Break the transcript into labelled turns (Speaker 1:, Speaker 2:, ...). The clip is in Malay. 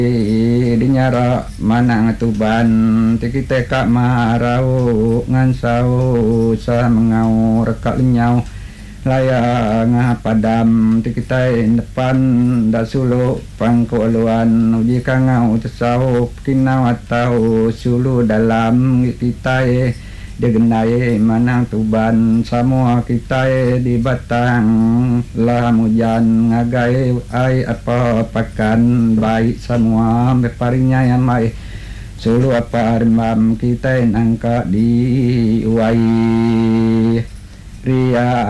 Speaker 1: dinyara manang tuban tikite kak marau ngan sau sa mengau rekak lenyau laya ngah padam tikitai depan dak sulu pangko aluan uji kangau tesau kinau atau sulu dalam kitai digenai manang tuban semua kita di batang lah hujan ngagai ai apa pakan baik semua berparingnya yang baik sulu apa remam kita nangka di uai ria